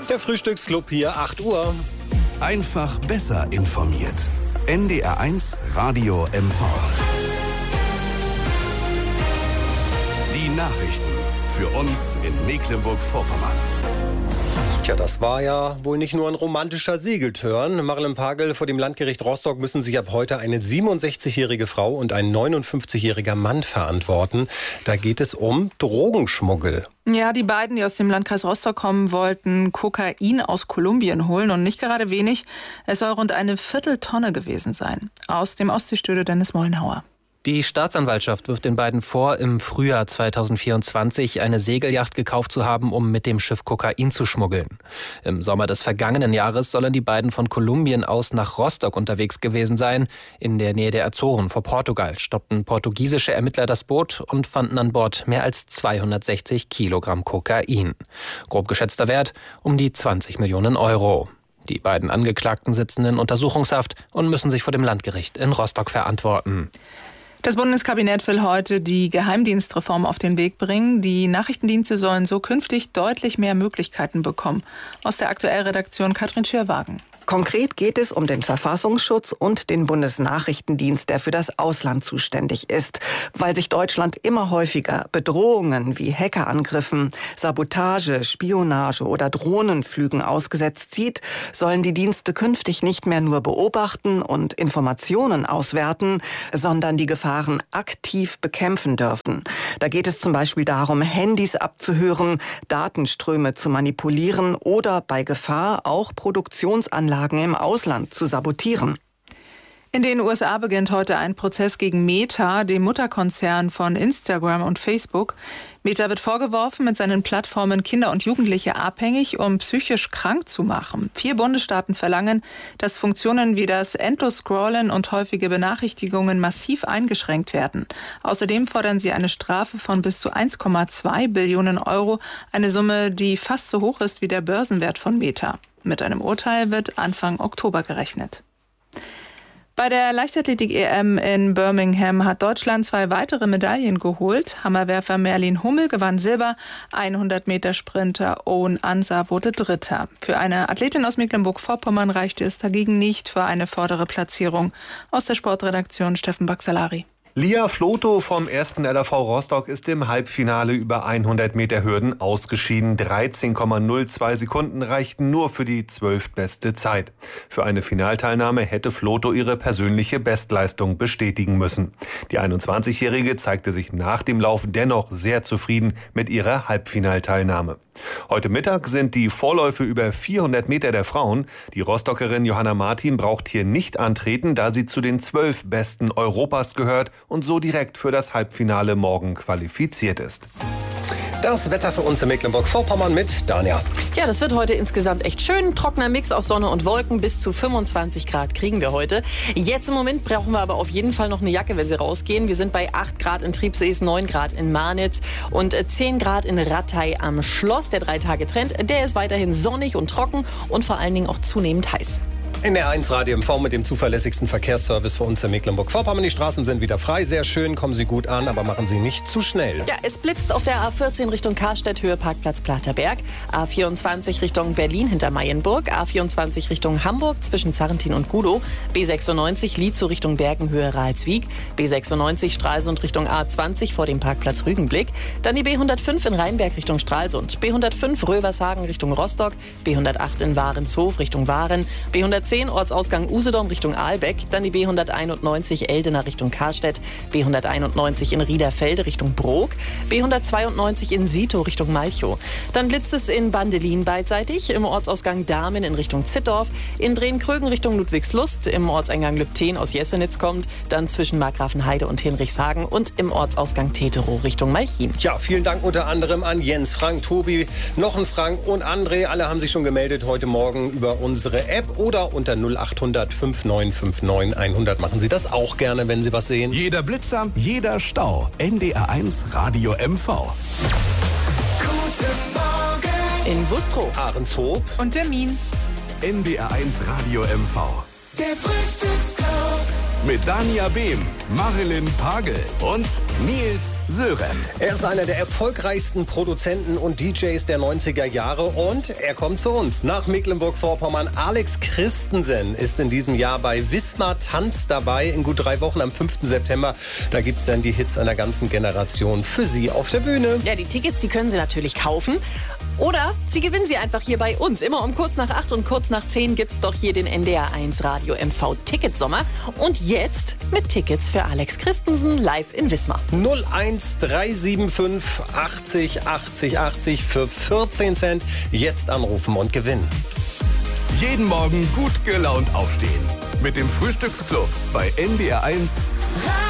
Der Frühstücksclub hier, 8 Uhr. Einfach besser informiert. NDR1 Radio MV. Die Nachrichten für uns in Mecklenburg-Vorpommern. Tja, das war ja wohl nicht nur ein romantischer Segeltörn. Marilyn Pagel, vor dem Landgericht Rostock müssen sich ab heute eine 67-jährige Frau und ein 59-jähriger Mann verantworten. Da geht es um Drogenschmuggel. Ja, die beiden, die aus dem Landkreis Rostock kommen, wollten Kokain aus Kolumbien holen und nicht gerade wenig. Es soll rund eine Vierteltonne gewesen sein. Aus dem Ostseestudio Dennis Mollenhauer. Die Staatsanwaltschaft wirft den beiden vor, im Frühjahr 2024 eine Segelyacht gekauft zu haben, um mit dem Schiff Kokain zu schmuggeln. Im Sommer des vergangenen Jahres sollen die beiden von Kolumbien aus nach Rostock unterwegs gewesen sein. In der Nähe der Azoren vor Portugal stoppten portugiesische Ermittler das Boot und fanden an Bord mehr als 260 Kilogramm Kokain. Grob geschätzter Wert um die 20 Millionen Euro. Die beiden Angeklagten sitzen in Untersuchungshaft und müssen sich vor dem Landgericht in Rostock verantworten. Das Bundeskabinett will heute die Geheimdienstreform auf den Weg bringen. Die Nachrichtendienste sollen so künftig deutlich mehr Möglichkeiten bekommen. Aus der Aktuellredaktion Katrin Schürwagen. Konkret geht es um den Verfassungsschutz und den Bundesnachrichtendienst, der für das Ausland zuständig ist. Weil sich Deutschland immer häufiger Bedrohungen wie Hackerangriffen, Sabotage, Spionage oder Drohnenflügen ausgesetzt sieht, sollen die Dienste künftig nicht mehr nur beobachten und Informationen auswerten, sondern die Gefahren aktiv bekämpfen dürfen. Da geht es zum Beispiel darum, Handys abzuhören, Datenströme zu manipulieren oder bei Gefahr auch Produktionsanlagen im Ausland zu sabotieren. In den USA beginnt heute ein Prozess gegen Meta, dem Mutterkonzern von Instagram und Facebook. Meta wird vorgeworfen, mit seinen Plattformen Kinder und Jugendliche abhängig und psychisch krank zu machen. 4 Bundesstaaten verlangen, dass Funktionen wie das Endlos-Scrollen und häufige Benachrichtigungen massiv eingeschränkt werden. Außerdem fordern sie eine Strafe von bis zu 1,2 Billionen Euro, eine Summe, die fast so hoch ist wie der Börsenwert von Meta. Mit einem Urteil wird Anfang Oktober gerechnet. Bei der Leichtathletik-EM in Birmingham hat Deutschland 2 weitere Medaillen geholt. Hammerwerfer Merlin Hummel gewann Silber, 100-Meter-Sprinter Owen Ansa wurde Dritter. Für eine Athletin aus Mecklenburg-Vorpommern reichte es dagegen nicht für eine vordere Platzierung. Aus der Sportredaktion Steffen Baxalari. Lia Floto vom 1. LAV Rostock ist im Halbfinale über 100 Meter Hürden ausgeschieden. 13,02 Sekunden reichten nur für die 12. beste Zeit. Für eine Finalteilnahme hätte Floto ihre persönliche Bestleistung bestätigen müssen. Die 21-Jährige zeigte sich nach dem Lauf dennoch sehr zufrieden mit ihrer Halbfinalteilnahme. Heute Mittag sind die Vorläufe über 400 Meter der Frauen. Die Rostockerin Johanna Martin braucht hier nicht antreten, da sie zu den 12 Besten Europas gehört und so direkt für das Halbfinale morgen qualifiziert ist. Das Wetter für uns in Mecklenburg-Vorpommern mit Dania. Ja, das wird heute insgesamt echt schön. Trockener Mix aus Sonne und Wolken. Bis zu 25 Grad kriegen wir heute. Jetzt im Moment brauchen wir aber auf jeden Fall noch eine Jacke, wenn Sie rausgehen. Wir sind bei 8 Grad in Triebsees, 9 Grad in Marnitz und 10 Grad in Rattay am Schloss. Der 3-Tage-Trend, der ist weiterhin sonnig und trocken und vor allen Dingen auch zunehmend heiß. NDR1 Radio MV mit dem zuverlässigsten Verkehrsservice für uns in Mecklenburg-Vorpommern. Die Straßen sind wieder frei, sehr schön, kommen Sie gut an, aber machen Sie nicht zu schnell. Ja, es blitzt auf der A14 Richtung Karstedt, Höhe Parkplatz Platerberg, A24 Richtung Berlin hinter Mayenburg, A24 Richtung Hamburg zwischen Zarrentin und Gudow, B96 Lietzow Richtung Bergen, Höhe Ralswiek, B96 Stralsund Richtung A20 vor dem Parkplatz Rügenblick, dann die B105 in Rheinberg Richtung Stralsund, B105 Rövershagen Richtung Rostock, B108 in Warenshof Richtung Waren, B110 Ortsausgang Usedom Richtung Aalbeck, dann die B191 Eldener Richtung Karstedt, B191 in Riederfelde Richtung Brok, B192 in Sito Richtung Malchow. Dann blitzt es in Bandelin beidseitig, im Ortsausgang Damen in Richtung Zittdorf, in Drehn-Krögen Richtung Ludwigslust, im Ortseingang Lübten aus Jessenitz kommt, dann zwischen Markgrafenheide und Hinrichshagen und im Ortsausgang Teterow Richtung Malchin. Ja, vielen Dank unter anderem an Jens, Frank, Tobi, noch ein Frank und André. Alle haben sich schon gemeldet heute Morgen über unsere App oder unter 0800 5959 100. Machen Sie das auch gerne, wenn Sie was sehen. Jeder Blitzer, jeder Stau. NDR1 Radio MV. Guten Morgen In Wustrow, Ahrenshoop Und Termin. NDR1 Radio MV. Der Frühstücksclub. Mit Dania Behm, Marilyn Pagel und Nils Sörenz. Er ist einer der erfolgreichsten Produzenten und DJs der 90er Jahre und er kommt zu uns nach Mecklenburg-Vorpommern. Alex Christensen ist in diesem Jahr bei Wismar Tanz dabei. In gut 3 Wochen am 5. September. Da gibt es dann die Hits einer ganzen Generation für Sie auf der Bühne. Ja, die Tickets, die können Sie natürlich kaufen. Oder Sie gewinnen sie einfach hier bei uns. Immer um kurz nach 8 und kurz nach 10 gibt's doch hier den NDR 1 Radio MV Ticketsommer. Und jetzt mit Tickets für Alex Christensen live in Wismar. 01375 80 80 80 für 14 Cent. Jetzt anrufen und gewinnen. Jeden Morgen gut gelaunt aufstehen. Mit dem Frühstücksclub bei NDR 1.